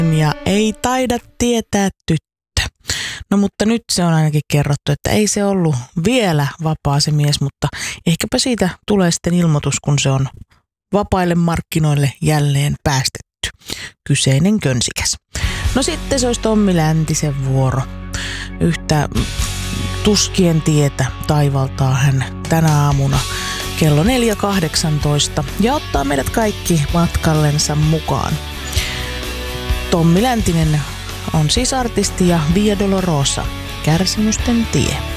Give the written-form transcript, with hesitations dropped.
ja ei taida tietää tyttö. No mutta nyt se on ainakin kerrottu, että ei se ollut vielä vapaa se mies, mutta ehkäpä siitä tulee sitten ilmoitus, kun se on vapaille markkinoille jälleen päästetty. Kyseinen könsikäs. No sitten se olisi Tommi Läntisen vuoro. Yhtä tuskien tietä taivaltaa hän tänä aamuna kello 4.18 ja ottaa meidät kaikki matkallensa mukaan. Tommi Läntinen on siis artisti ja Via Dolorosa, Kärsimysten tie.